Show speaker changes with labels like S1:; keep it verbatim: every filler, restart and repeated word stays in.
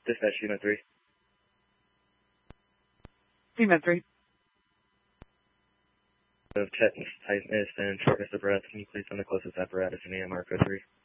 S1: Dispatch, C M three.
S2: C M three.
S1: Of chest tightness and shortness of breath, can you please send the closest apparatus in A M R code three?